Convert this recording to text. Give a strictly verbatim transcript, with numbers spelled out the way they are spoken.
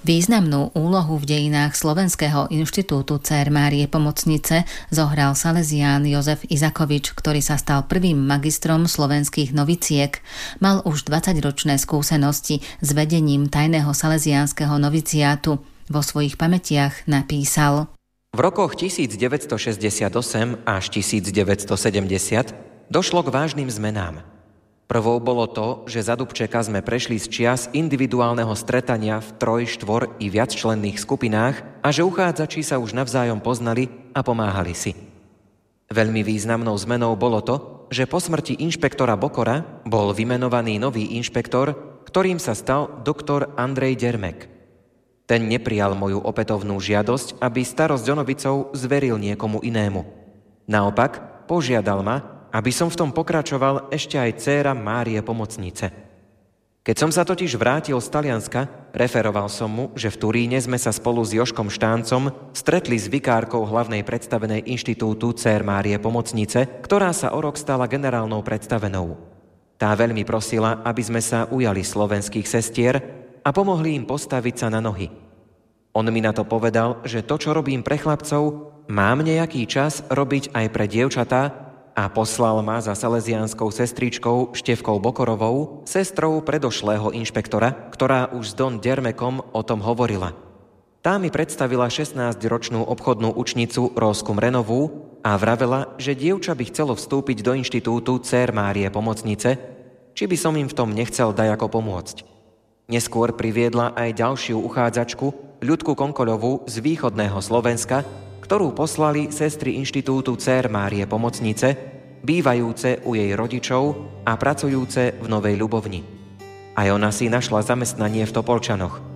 Významnú úlohu v dejinách Slovenského inštitútu Dcér Márie Pomocnice zohral Salesián Jozef Izakovič, ktorý sa stal prvým magistrom slovenských noviciek. Mal už dvadsaťročné skúsenosti s vedením tajného salesiánskeho noviciátu. Vo svojich pamätiach napísal: V rokoch tisícdeväťstošesťdesiatosem až tisícdeväťstosedemdesiat došlo k vážnym zmenám. Prvou bolo to, že za Dubčeka sme prešli z čias individuálneho stretania v troj, štvor i viacčlenných skupinách a že uchádzači sa už navzájom poznali a pomáhali si. Veľmi významnou zmenou bolo to, že po smrti inšpektora Bokora bol vymenovaný nový inšpektor, ktorým sa stal doktor Andrej Dermek. Ten neprijal moju opätovnú žiadosť, aby starosť Donovicov zveril niekomu inému. Naopak, požiadal ma, aby som v tom pokračoval ešte aj dcéra Márie Pomocnice. Keď som sa totiž vrátil z Talianska, referoval som mu, že v Turíne sme sa spolu s Jožkom Štáncom stretli s vikárkou hlavnej predstavenej inštitútu Dcér Márie Pomocnice, ktorá sa o rok stala generálnou predstavenou. Tá veľmi prosila, aby sme sa ujali slovenských sestier a pomohli im postaviť sa na nohy. On mi na to povedal, že to, čo robím pre chlapcov, mám nejaký čas robiť aj pre dievčatá, a poslal ma za salesiánskou sestričkou Števkou Bokorovou, sestrou predošlého inšpektora, ktorá už s Don Dermekom o tom hovorila. Tá mi predstavila šestnásťročnú obchodnú učnicu Rósku Mrenovú a vravela, že dievča by chcelo vstúpiť do inštitútu Dcér Márie Pomocnice, či by som im v tom nechcel dajako pomôcť. Neskôr priviedla aj ďalšiu uchádzačku, Ľudku Konkoľovú z východného Slovenska, ktorú poslali sestry inštitútu Dcér Márie Pomocnice, bývajúce u jej rodičov a pracujúce v Novej Ľubovni. Aj ona si našla zamestnanie v Topolčanoch.